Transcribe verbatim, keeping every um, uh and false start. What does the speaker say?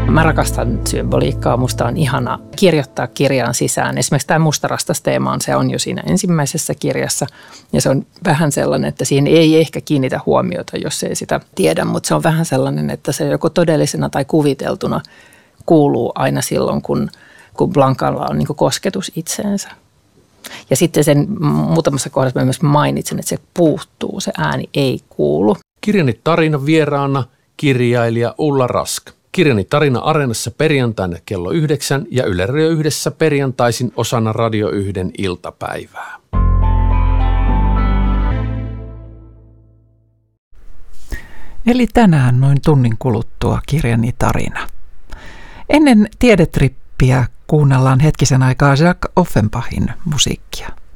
Mä rakastan symboliikkaa. Musta on ihana kirjoittaa kirjaan sisään. Esimerkiksi tämä mustarastas-teema on, se on jo siinä ensimmäisessä kirjassa. Ja se on vähän sellainen, että siihen ei ehkä kiinnitä huomiota, jos ei sitä tiedä. Mutta se on vähän sellainen, että se joko todellisena tai kuviteltuna kuuluu aina silloin, kun, kun Blancalla on niin kuin kosketus itseensä. Ja sitten sen muutamassa kohdassa mä myös mainitsen, että se puuttuu, se ääni ei kuulu. Kirjani tarina vieraana kirjailija Ulla Rask. Kirjani tarina Areenassa perjantaina kello yhdeksän ja Yle Radio Yhdessä perjantaisin osana Radio Yhden iltapäivää. Eli tänään noin tunnin kuluttua kirjani tarina. Ennen tiedetrippiä kuunnellaan hetkisen aikaa Jacques Offenbachin musiikkia.